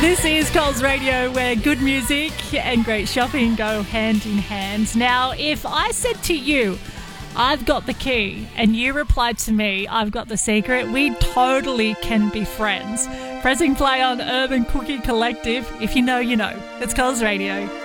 This is Coles Radio, where good music and great shopping go hand in hand. Now, if I said to you, I've got the key, and you replied to me, I've got the secret, we totally can be friends. Pressing play on Urban Cookie Collective. If you know, you know. It's Coles Radio.